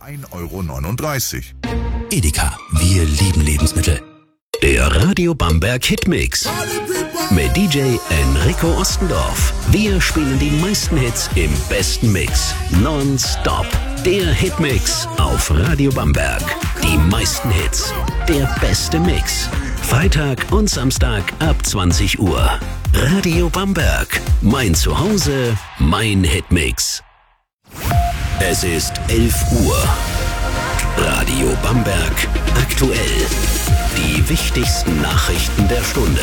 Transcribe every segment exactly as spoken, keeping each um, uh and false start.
ein Euro neununddreißig. Edeka, wir lieben Lebensmittel. Der Radio Bamberg Hitmix mit D J Enrico Ostendorf. Wir spielen die meisten Hits im besten Mix. Nonstop. Der Hitmix auf Radio Bamberg. Die meisten Hits. Der beste Mix. Freitag und Samstag ab zwanzig Uhr. Radio Bamberg. Mein Zuhause, mein Hitmix. Es ist elf Uhr. Radio Bamberg aktuell. Die wichtigsten Nachrichten der Stunde.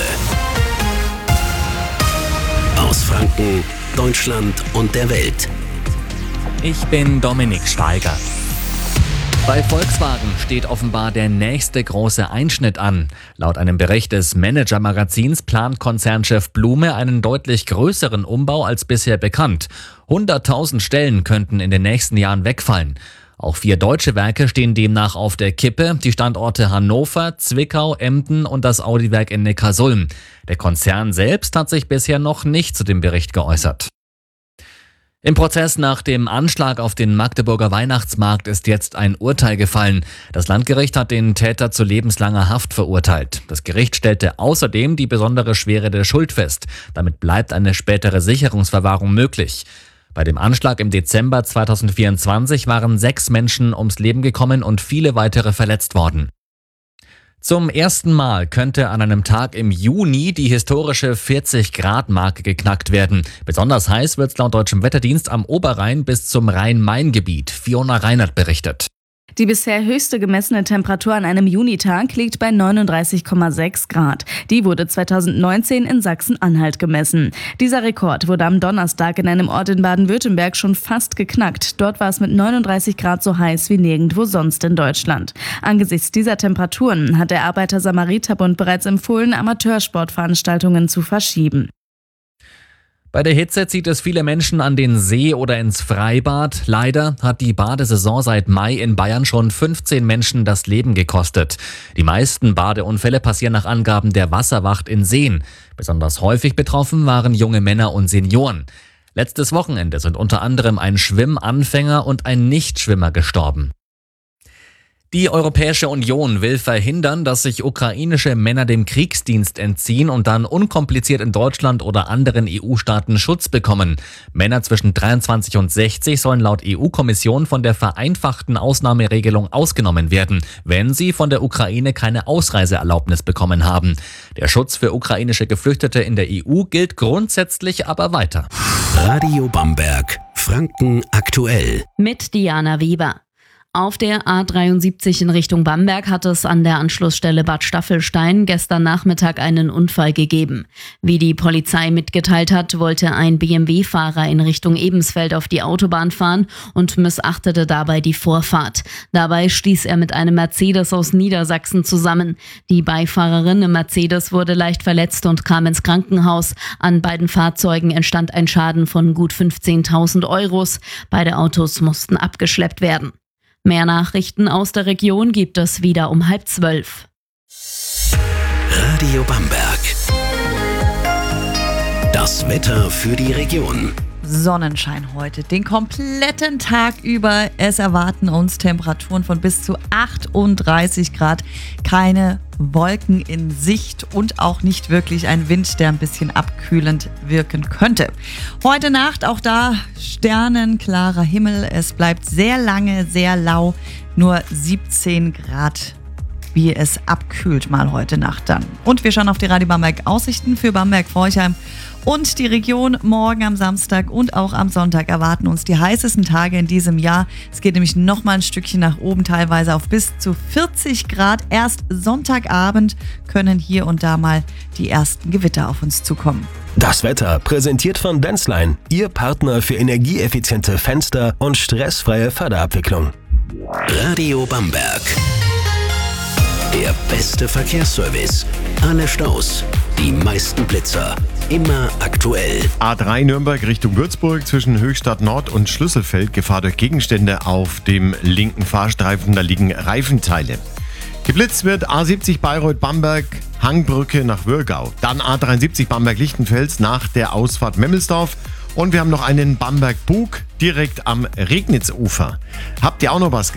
Aus Franken, Deutschland und der Welt. Ich bin Dominik Steiger. Bei Volkswagen steht offenbar der nächste große Einschnitt an. Laut einem Bericht des Manager-Magazins plant Konzernchef Blume einen deutlich größeren Umbau als bisher bekannt. hunderttausend Stellen könnten in den nächsten Jahren wegfallen. Auch vier deutsche Werke stehen demnach auf der Kippe, die Standorte Hannover, Zwickau, Emden und das Audi-Werk in Neckarsulm. Der Konzern selbst hat sich bisher noch nicht zu dem Bericht geäußert. Im Prozess nach dem Anschlag auf den Magdeburger Weihnachtsmarkt ist jetzt ein Urteil gefallen. Das Landgericht hat den Täter zu lebenslanger Haft verurteilt. Das Gericht stellte außerdem die besondere Schwere der Schuld fest. Damit bleibt eine spätere Sicherungsverwahrung möglich. Bei dem Anschlag im Dezember zweitausendvierundzwanzig waren sechs Menschen ums Leben gekommen und viele weitere verletzt worden. Zum ersten Mal könnte an einem Tag im Juni die historische vierzig-Grad-Marke geknackt werden. Besonders heiß wird es laut deutschem Wetterdienst am Oberrhein bis zum Rhein-Main-Gebiet. Fiona Reinert berichtet. Die bisher höchste gemessene Temperatur an einem Junitag liegt bei neununddreißig Komma sechs Grad. Die wurde zweitausendneunzehn in Sachsen-Anhalt gemessen. Dieser Rekord wurde am Donnerstag in einem Ort in Baden-Württemberg schon fast geknackt. Dort war es mit neununddreißig Grad so heiß wie nirgendwo sonst in Deutschland. Angesichts dieser Temperaturen hat der Arbeiter-Samariter-Bund bereits empfohlen, Amateursportveranstaltungen zu verschieben. Bei der Hitze zieht es viele Menschen an den See oder ins Freibad. Leider hat die Badesaison seit Mai in Bayern schon fünfzehn Menschen das Leben gekostet. Die meisten Badeunfälle passieren nach Angaben der Wasserwacht in Seen. Besonders häufig betroffen waren junge Männer und Senioren. Letztes Wochenende sind unter anderem ein Schwimmanfänger und ein Nichtschwimmer gestorben. Die Europäische Union will verhindern, dass sich ukrainische Männer dem Kriegsdienst entziehen und dann unkompliziert in Deutschland oder anderen E U-Staaten Schutz bekommen. Männer zwischen dreiundzwanzig und sechzig sollen laut E U-Kommission von der vereinfachten Ausnahmeregelung ausgenommen werden, wenn sie von der Ukraine keine Ausreiseerlaubnis bekommen haben. Der Schutz für ukrainische Geflüchtete in der E U gilt grundsätzlich aber weiter. Radio Bamberg, Franken aktuell. Mit Diana Weber. Auf der A dreiundsiebzig in Richtung Bamberg hat es an der Anschlussstelle Bad Staffelstein gestern Nachmittag einen Unfall gegeben. Wie die Polizei mitgeteilt hat, wollte ein B M W-Fahrer in Richtung Ebensfeld auf die Autobahn fahren und missachtete dabei die Vorfahrt. Dabei stieß er mit einem Mercedes aus Niedersachsen zusammen. Die Beifahrerin im Mercedes wurde leicht verletzt und kam ins Krankenhaus. An beiden Fahrzeugen entstand ein Schaden von gut fünfzehntausend Euros. Beide Autos mussten abgeschleppt werden. Mehr Nachrichten aus der Region gibt es wieder um halb zwölf. Radio Bamberg. Das Wetter für die Region. Sonnenschein heute, den kompletten Tag über. Es erwarten uns Temperaturen von bis zu achtunddreißig Grad. Keine Wolken in Sicht und auch nicht wirklich ein Wind, der ein bisschen abkühlend wirken könnte. Heute Nacht auch da sternenklarer Himmel. Es bleibt sehr lange, sehr lau. Nur siebzehn Grad, wie es abkühlt mal heute Nacht dann. Und wir schauen auf die Radio Bamberg Aussichten für Bamberg-Forchheim. Und die Region morgen am Samstag und auch am Sonntag erwarten uns die heißesten Tage in diesem Jahr. Es geht nämlich noch mal ein Stückchen nach oben, teilweise auf bis zu vierzig Grad. Erst Sonntagabend können hier und da mal die ersten Gewitter auf uns zukommen. Das Wetter präsentiert von Denzlein, Ihr Partner für energieeffiziente Fenster und stressfreie Förderabwicklung. Radio Bamberg. Der beste Verkehrsservice. Alle Staus, die meisten Blitzer. Immer aktuell. A drei Nürnberg Richtung Würzburg zwischen Höchstadt Nord und Schlüsselfeld. Gefahr durch Gegenstände auf dem linken Fahrstreifen. Da liegen Reifenteile. Geblitzt wird A siebzig Bayreuth-Bamberg, Hangbrücke nach Würgau. Dann A dreiundsiebzig Bamberg-Lichtenfels nach der Ausfahrt Memmelsdorf. Und wir haben noch einen Bamberg-Bug direkt am Regnitzufer. Habt ihr auch noch was gesehen?